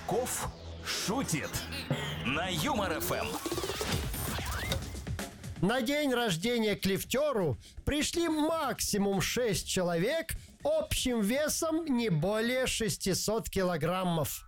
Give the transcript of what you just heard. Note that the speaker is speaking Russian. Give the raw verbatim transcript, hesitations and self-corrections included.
Кошельков шутит на Юмор ФМ. На день рождения к лифтеру пришли максимум шесть человек общим весом не более шестьсот килограммов.